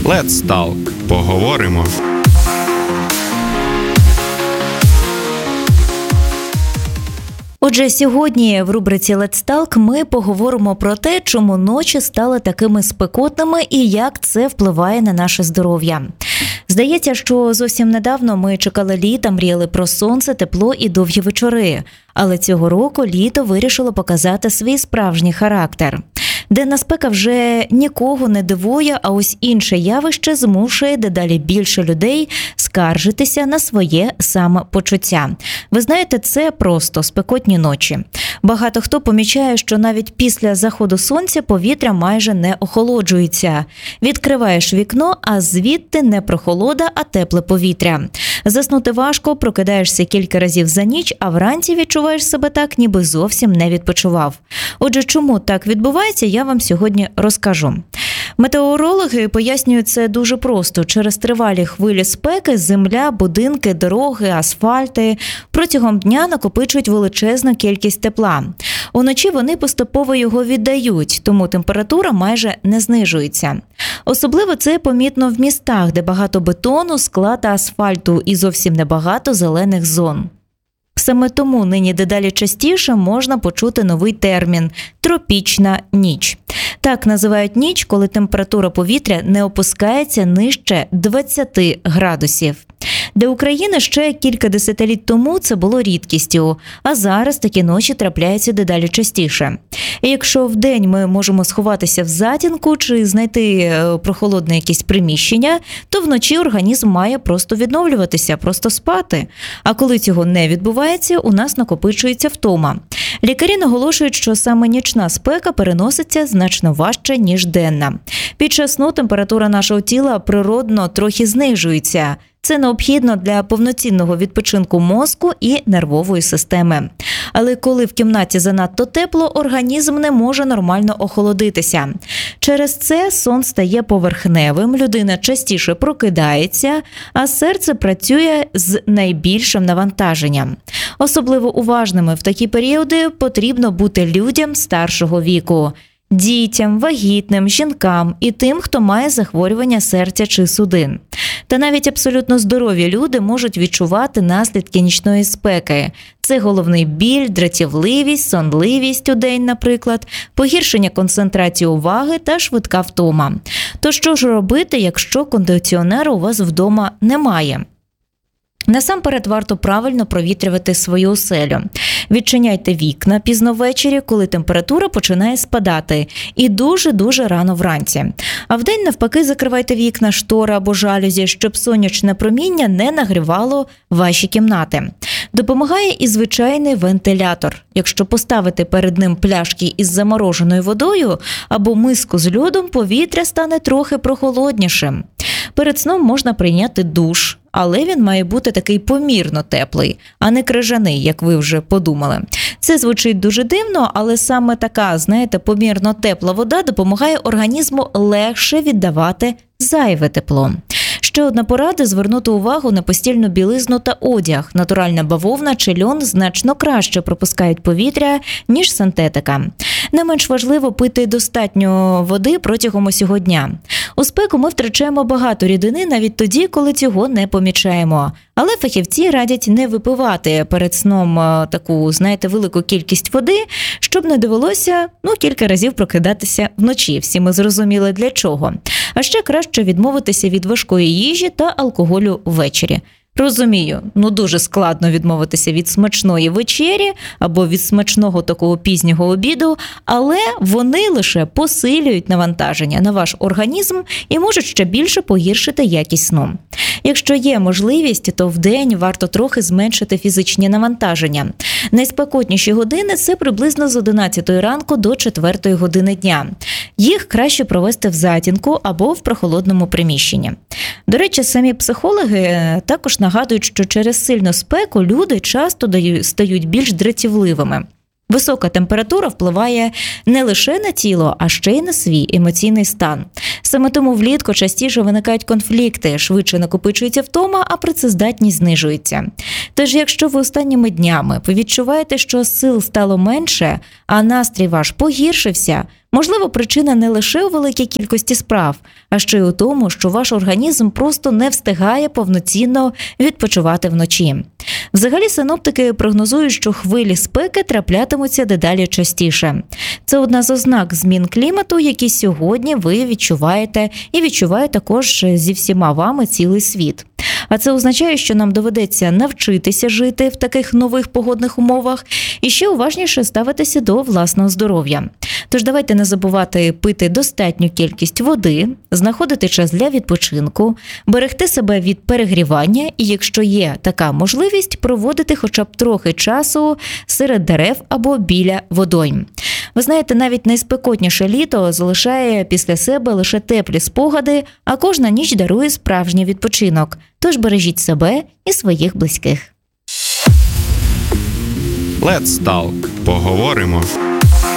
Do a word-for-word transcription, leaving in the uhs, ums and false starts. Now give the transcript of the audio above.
Let's Talk. Поговоримо. Отже, сьогодні в рубриці Let's Talk ми поговоримо про те, чому ночі стали такими спекотними і як це впливає на наше здоров'я. Здається, що зовсім недавно ми чекали літа, мріяли про сонце, тепло і довгі вечори. Але цього року літо вирішило показати свій справжній характер. Денна спека вже нікого не дивує, а ось інше явище змушує дедалі більше людей скаржитися на своє самопочуття. Ви знаєте, це просто спекотні ночі. Багато хто помічає, що навіть після заходу сонця повітря майже не охолоджується. Відкриваєш вікно, а звідти не прохолода, а тепле повітря. Заснути важко, прокидаєшся кілька разів за ніч, а вранці відчуваєш себе так, ніби зовсім не відпочивав. Отже, чому так відбувається, я вам сьогодні розкажу. Метеорологи пояснюють це дуже просто. Через тривалі хвилі спеки земля, будинки, дороги, асфальти протягом дня накопичують величезну кількість тепла. Уночі вони поступово його віддають, тому температура майже не знижується. Особливо це помітно в містах, де багато бетону, скла та асфальту і зовсім небагато зелених зон. Саме тому нині дедалі частіше можна почути новий термін – тропічна ніч. Так називають ніч, коли температура повітря не опускається нижче двадцяти градусів. Для України ще кілька десятиліть тому це було рідкістю, а зараз такі ночі трапляються дедалі частіше. І якщо вдень ми можемо сховатися в затінку чи знайти прохолодне якесь приміщення, то вночі організм має просто відновлюватися, просто спати. А коли цього не відбувається, у нас накопичується втома. Лікарі наголошують, що саме нічна спека переноситься значно важче, ніж денна. Під час сну температура нашого тіла природно трохи знижується. Це необхідно для повноцінного відпочинку мозку і нервової системи. Але коли в кімнаті занадто тепло, організм не може нормально охолодитися. Через це сон стає поверхневим, людина частіше прокидається, а серце працює з найбільшим навантаженням. Особливо уважними в такі періоди потрібно бути людям старшого віку – дітям, вагітним, жінкам і тим, хто має захворювання серця чи судин. Та навіть абсолютно здорові люди можуть відчувати наслідки нічної спеки. Це головний біль, дратівливість, сонливість удень, наприклад, погіршення концентрації уваги та швидка втома. То що ж робити, якщо кондиціонера у вас вдома немає? Насамперед варто правильно провітрювати свою оселю. Відчиняйте вікна пізно ввечері, коли температура починає спадати, і дуже-дуже рано вранці. А вдень навпаки закривайте вікна, штори або жалюзі, щоб сонячне проміння не нагрівало ваші кімнати. Допомагає і звичайний вентилятор. Якщо поставити перед ним пляшки із замороженою водою або миску з льодом, повітря стане трохи прохолоднішим. Перед сном можна прийняти душ, але він має бути такий помірно теплий, а не крижаний, як ви вже подумали. Це звучить дуже дивно, але саме така, знаєте, помірно тепла вода допомагає організму легше віддавати зайве тепло. Ще одна порада – звернути увагу на постільну білизну та одяг. Натуральна бавовна чи льон значно краще пропускають повітря, ніж синтетика. Не менш важливо пити достатньо води протягом усього дня. У спеку ми втрачаємо багато рідини навіть тоді, коли цього не помічаємо. Але фахівці радять не випивати перед сном таку, знаєте, велику кількість води, щоб не довелося, ну, кілька разів прокидатися вночі. Всі ми зрозуміли для чого. А ще краще відмовитися від важкої їжі та алкоголю ввечері. Розумію, ну дуже складно відмовитися від смачної вечері або від смачного такого пізнього обіду, але вони лише посилюють навантаження на ваш організм і можуть ще більше погіршити якість сну. Якщо є можливість, то вдень варто трохи зменшити фізичні навантаження. Найспекотніші години – це приблизно з одинадцятої ранку до четвертої години дня. Їх краще провести в затінку або в прохолодному приміщенні. До речі, самі психологи також нагадують, що через сильну спеку люди часто стають більш дратівливими. Висока температура впливає не лише на тіло, а ще й на свій емоційний стан. Саме тому влітку частіше виникають конфлікти, швидше накопичується втома, а працездатність знижується. Тож, якщо ви останніми днями відчуваєте, що сил стало менше, а настрій ваш погіршився, Можливо, причина не лише у великій кількості справ, а ще й у тому, що ваш організм просто не встигає повноцінно відпочивати вночі. Взагалі, синоптики прогнозують, що хвилі спеки траплятимуться дедалі частіше. Це одна з ознак змін клімату, які сьогодні ви відчуваєте і відчуває також зі всіма вами цілий світ. А це означає, що нам доведеться навчитися жити в таких нових погодних умовах і ще уважніше ставитися до власного здоров'я. Тож давайте не забувати пити достатню кількість води, знаходити час для відпочинку, берегти себе від перегрівання і, якщо є така можливість, проводити хоча б трохи часу серед дерев або біля водойм. Ви знаєте, навіть найспекотніше літо залишає після себе лише теплі спогади, а кожна ніч дарує справжній відпочинок. Тож бережіть себе і своїх близьких. Let's Talk. Поговоримо.